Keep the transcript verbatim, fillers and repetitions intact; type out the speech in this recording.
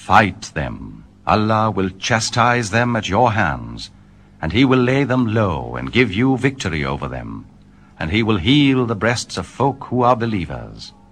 Fight them. Allah will chastise them at your hands, and he will lay them low and give you victory over them, and he will heal the breasts of folk who are believers.